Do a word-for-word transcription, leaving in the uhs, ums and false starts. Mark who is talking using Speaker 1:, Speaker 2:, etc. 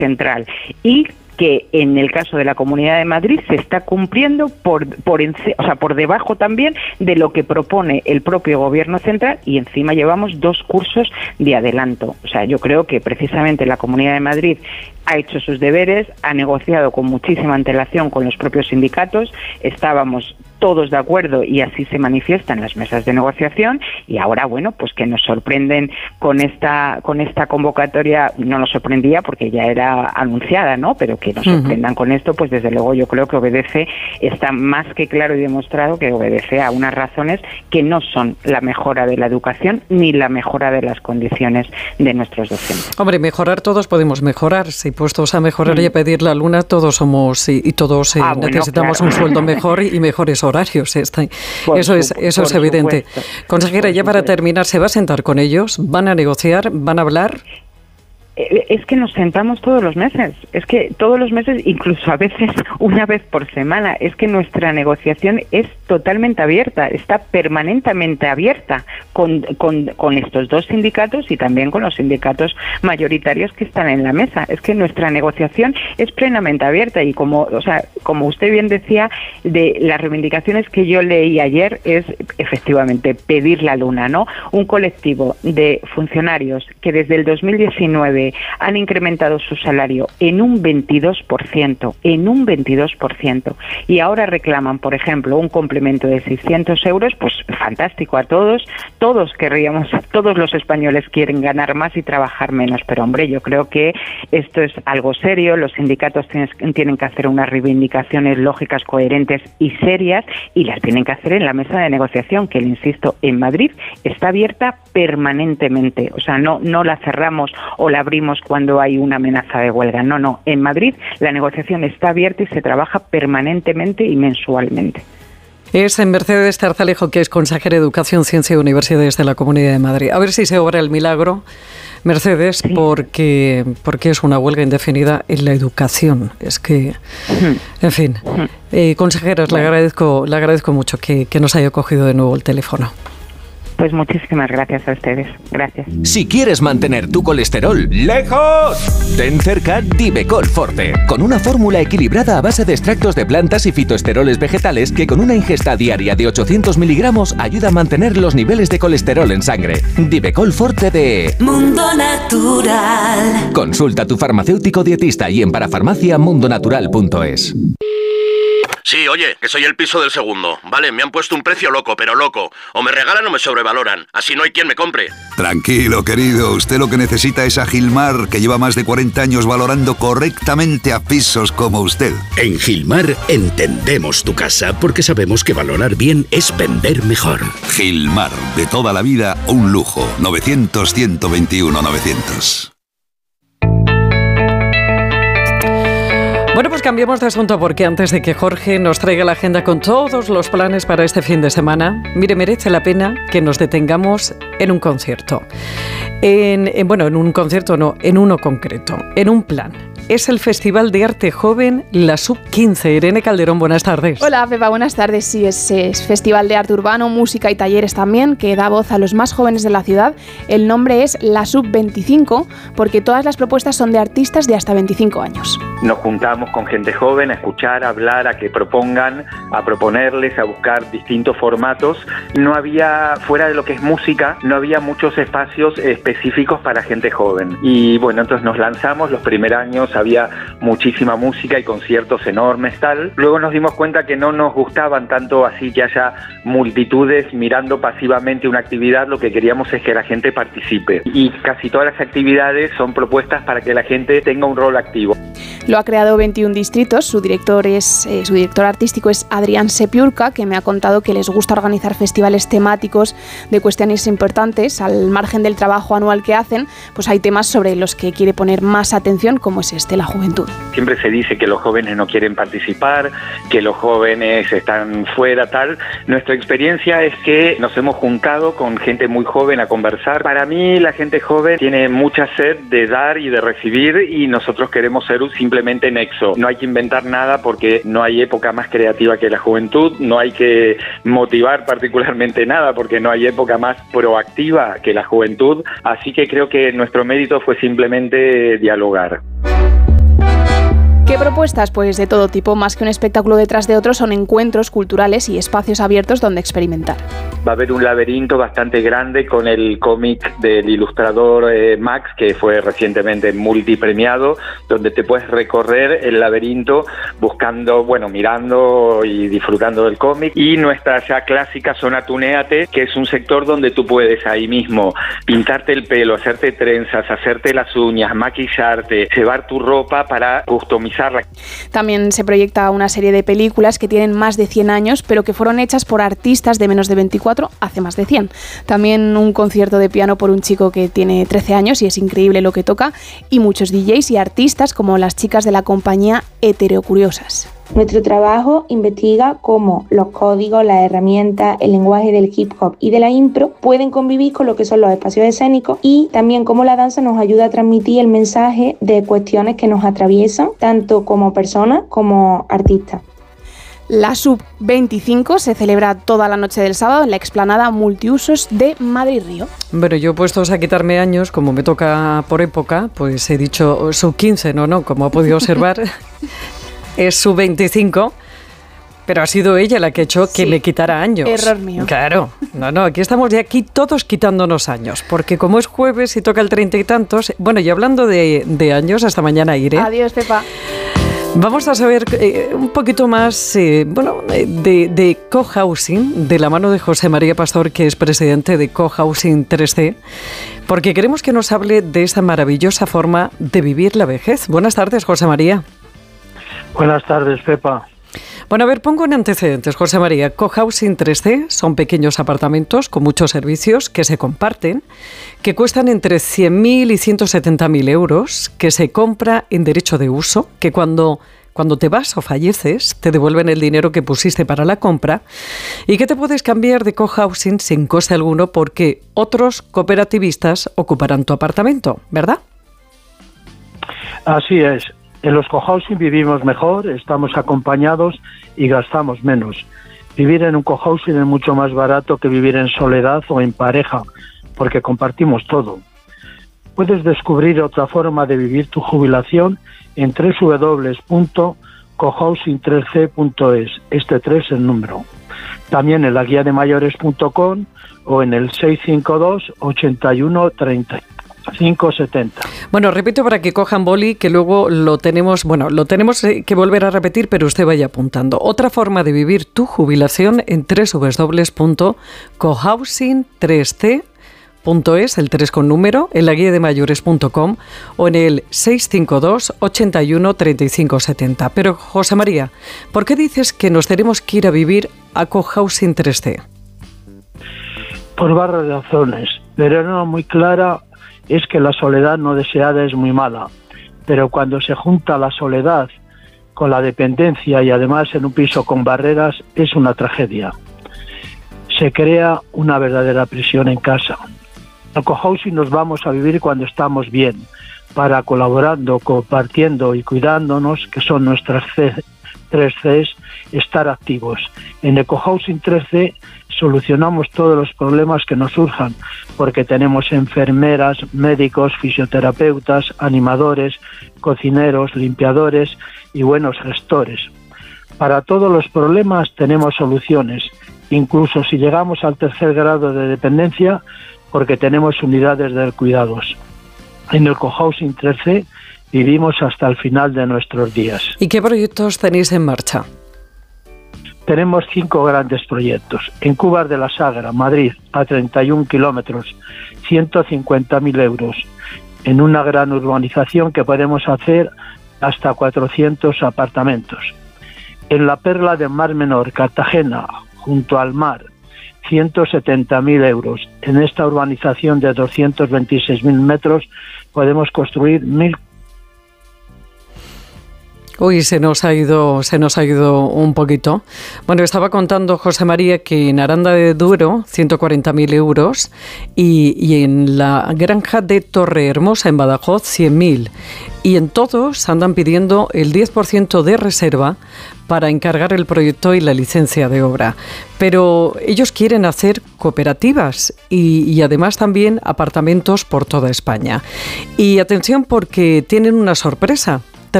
Speaker 1: central y que en el caso de la Comunidad de Madrid se está cumpliendo por por o sea, por debajo también de lo que propone el propio Gobierno central, y encima llevamos dos cursos de adelanto. O sea, yo creo que precisamente la Comunidad de Madrid ha hecho sus deberes, ha negociado con muchísima antelación con los propios sindicatos, estábamos todos de acuerdo y así se manifiesta en las mesas de negociación, y ahora, bueno, pues que nos sorprenden con esta con esta convocatoria, no nos sorprendía porque ya era anunciada, ¿no? Pero que nos sorprendan uh-huh. con esto, pues desde luego yo creo que obedece, está más que claro y demostrado que obedece a unas razones que no son la mejora de la educación ni la mejora de las condiciones de nuestros docentes.
Speaker 2: Hombre, mejorar todos podemos mejorar, si puestos a mejorar uh-huh. y a pedir la luna, todos somos y, y todos eh, ah, bueno, necesitamos claro. un sueldo mejor y mejores horarios. Está, eso es, eso es evidente. Consejera, ya para terminar, ¿se va a sentar con ellos? ¿Van a negociar? ¿Van a hablar?
Speaker 1: Es que nos sentamos todos los meses, es que todos los meses, incluso a veces una vez por semana, es que nuestra negociación es totalmente abierta, está permanentemente abierta con, con, con estos dos sindicatos y también con los sindicatos mayoritarios que están en la mesa. Es que nuestra negociación es plenamente abierta y como, o sea, como usted bien decía, de las reivindicaciones que yo leí ayer es efectivamente pedir la luna, ¿no? Un colectivo de funcionarios que desde el dos mil diecinueve han incrementado su salario en un veintidós por ciento, en un veintidós por ciento, y ahora reclaman, por ejemplo, un complemento de seiscientos euros, pues fantástico a todos, todos querríamos, todos los españoles quieren ganar más y trabajar menos, pero hombre, yo creo que esto es algo serio, los sindicatos tienen, tienen que hacer unas reivindicaciones lógicas, coherentes y serias, y las tienen que hacer en la mesa de negociación, que, le insisto, en Madrid está abierta permanentemente, o sea, no, no la cerramos o la abrimos cuando hay una amenaza de huelga. No, no. En Madrid la negociación está abierta y se trabaja permanentemente y mensualmente.
Speaker 2: Es en Mercedes Tarzalejo, que es consejera de Educación, Ciencia y Universidades de la Comunidad de Madrid. A ver si se obra el milagro, Mercedes, sí. porque, porque es una huelga indefinida en la educación. Es que, en fin, eh, consejeras, bueno. le agradezco, le agradezco mucho que, que nos haya cogido de nuevo el teléfono.
Speaker 1: Pues muchísimas gracias a ustedes. Gracias.
Speaker 3: Si quieres mantener tu colesterol lejos, ten cerca Divecol Forte, con una fórmula equilibrada a base de extractos de plantas y fitoesteroles vegetales que con una ingesta diaria de ochocientos miligramos ayuda a mantener los niveles de colesterol en sangre. Divecol Forte de
Speaker 4: Mundo Natural.
Speaker 3: Consulta a tu farmacéutico dietista y en parafarmacia mundo natural punto es.
Speaker 5: Sí, oye, que soy el piso del segundo. Vale, me han puesto un precio loco, pero loco. O me regalan o me sobrevaloran. Así no hay quien me compre.
Speaker 6: Tranquilo, querido. Usted lo que necesita es a Gilmar, que lleva más de cuarenta años valorando correctamente a pisos como usted.
Speaker 7: En Gilmar entendemos tu casa porque sabemos que valorar bien es vender mejor.
Speaker 6: Gilmar, de toda la vida, un lujo. novecientos, ciento veintiuno, novecientos.
Speaker 2: Bueno, pues cambiemos de asunto porque antes de que Jorge nos traiga la agenda con todos los planes para este fin de semana, mire, merece la pena que nos detengamos en un concierto. En, en, bueno, en un concierto no, en uno concreto, en un plan. Es el Festival de Arte Joven La Sub quince. Irene Calderón, buenas tardes.
Speaker 8: Hola, Pepa, buenas tardes. Sí, es, es Festival de Arte Urbano, música y talleres también, que da voz a los más jóvenes de la ciudad. El nombre es La Sub veinticinco, porque todas las propuestas son de artistas de hasta veinticinco años.
Speaker 9: Nos juntamos con gente joven a escuchar, a hablar, a que propongan, a proponerles, a buscar distintos formatos. No había, fuera de lo que es música, no había muchos espacios específicos para gente joven. Y bueno, entonces nos lanzamos, los primeros años había muchísima música y conciertos enormes, tal. Luego nos dimos cuenta que no nos gustaban tanto así que haya multitudes mirando pasivamente una actividad. Lo que queríamos es que la gente participe. Y casi todas las actividades son propuestas para que la gente tenga un rol activo.
Speaker 8: Lo ha creado veintiún Distritos, su director es eh, su director artístico es Adrián Sepiurca, que me ha contado que les gusta organizar festivales temáticos de cuestiones importantes. Al margen del trabajo anual que hacen, pues hay temas sobre los que quiere poner más atención, como es este, la juventud.
Speaker 9: Siempre se dice que los jóvenes no quieren participar, que los jóvenes están fuera, tal. Nuestra experiencia es que nos hemos juntado con gente muy joven a conversar. Para mí, la gente joven tiene mucha sed de dar y de recibir, y nosotros queremos ser simplemente nexo. No hay que inventar nada porque no hay época más creativa que la juventud, no hay que motivar particularmente nada porque no hay época más proactiva que la juventud, así que creo que nuestro mérito fue simplemente dialogar.
Speaker 8: ¿Qué propuestas? Pues de todo tipo, más que un espectáculo detrás de otro, son encuentros culturales y espacios abiertos donde experimentar.
Speaker 9: Va a haber un laberinto bastante grande con el cómic del ilustrador eh, Max, que fue recientemente multipremiado, donde te puedes recorrer el laberinto buscando, bueno, mirando y disfrutando del cómic. Y nuestra ya clásica zona Tunéate, que es un sector donde tú puedes ahí mismo pintarte el pelo, hacerte trenzas, hacerte las uñas, maquillarte, llevar tu ropa para customizarla.
Speaker 8: También se proyecta una serie de películas que tienen más de cien años, pero que fueron hechas por artistas de menos de veinticuatro hace más de cien. También un concierto de piano por un chico que tiene trece años y es increíble lo que toca, y muchos D Js y artistas como las chicas de la compañía Heterocuriosas.
Speaker 10: Nuestro trabajo investiga cómo los códigos, las herramientas, el lenguaje del hip hop y de la impro pueden convivir con lo que son los espacios escénicos, y también cómo la danza nos ayuda a transmitir el mensaje de cuestiones que nos atraviesan, tanto como personas como artistas.
Speaker 8: La sub veinticinco se celebra toda la noche del sábado en la explanada multiusos de Madrid Río.
Speaker 2: Bueno, yo puestos a quitarme años, como me toca por época, pues he dicho sub quince, no, no, como ha podido observar, es sub veinticinco, pero ha sido ella la que ha hecho que sí, le quitara años.
Speaker 8: Error mío.
Speaker 2: Claro, no, no, aquí estamos de aquí todos quitándonos años, porque como es jueves y toca el treinta y tantos, bueno, y hablando de, de años, hasta mañana iré.
Speaker 8: Adiós, Pepa.
Speaker 2: Vamos a saber eh, un poquito más eh, bueno, de, de cohousing, de la mano de José María Pastor, que es presidente de Cohousing tres C, porque queremos que nos hable de esta maravillosa forma de vivir la vejez. Buenas tardes, José María.
Speaker 11: Buenas tardes, Pepa.
Speaker 2: Bueno, a ver, pongo en antecedentes, José María. Cohousing tres C son pequeños apartamentos con muchos servicios que se comparten, que cuestan entre cien mil y ciento setenta mil euros, que se compra en derecho de uso, que cuando, cuando te vas o falleces te devuelven el dinero que pusiste para la compra, y que te puedes cambiar de cohousing sin coste alguno porque otros cooperativistas ocuparán tu apartamento, ¿verdad?
Speaker 11: Así es. En los cohousing vivimos mejor, estamos acompañados y gastamos menos. Vivir en un cohousing es mucho más barato que vivir en soledad o en pareja, porque compartimos todo. Puedes descubrir otra forma de vivir tu jubilación en doble u doble u doble u punto cohousing tres c punto es, este tres es el número. También en la guía de mayores punto com o en el seis cinco dos, ochenta y uno, treinta cinco setenta.
Speaker 2: Bueno, repito para que cojan boli, que luego lo tenemos, bueno, lo tenemos que volver a repetir, pero usted vaya apuntando. Otra forma de vivir tu jubilación en doble u doble u doble u punto cohousing tres c punto es, el tres con número, en la guía de mayores punto com o en el seis cinco dos, ochenta y uno, treinta y cinco setenta. Pero, José María, ¿por qué dices que nos tenemos que ir a vivir a Cohousing tres C?
Speaker 11: Por varias razones, pero no muy clara. Es que la soledad no deseada es muy mala, pero cuando se junta la soledad con la dependencia y además en un piso con barreras, es una tragedia. Se crea una verdadera prisión en casa. En cohousing nos vamos a vivir cuando estamos bien, para colaborando, compartiendo y cuidándonos, que son nuestras tres Cs, estar activos. En el Cohousing tres C solucionamos todos los problemas que nos surjan, porque tenemos enfermeras, médicos, fisioterapeutas, animadores, cocineros, limpiadores y buenos gestores. Para todos los problemas tenemos soluciones, incluso si llegamos al tercer grado de dependencia, porque tenemos unidades de cuidados. En el Cohousing tres C vivimos hasta el final de nuestros días.
Speaker 2: ¿Y qué proyectos tenéis en marcha?
Speaker 11: Tenemos cinco grandes proyectos. En Cubas de la Sagra, Madrid, a treinta y un kilómetros, ciento cincuenta mil euros, en una gran urbanización que podemos hacer hasta cuatrocientos apartamentos. En la Perla del Mar Menor, Cartagena, junto al mar, ciento setenta mil euros. En esta urbanización de doscientos veintiséis mil metros podemos construir mil.
Speaker 2: Uy, se nos ha ido, se nos ha ido un poquito. Bueno, estaba contando José María que en Aranda de Duero, ciento cuarenta mil euros, y, y en la granja de Torre Hermosa, en Badajoz, cien mil. Y en todos andan pidiendo el diez por ciento de reserva para encargar el proyecto y la licencia de obra. Pero ellos quieren hacer cooperativas y, y además también apartamentos por toda España. Y atención, porque tienen una sorpresa.